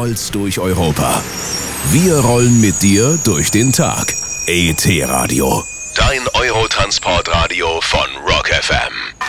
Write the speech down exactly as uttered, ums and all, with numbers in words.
rollst durch Europa. Wir rollen mit dir durch den Tag. E T Radio. Dein Eurotransportradio von Rock F M.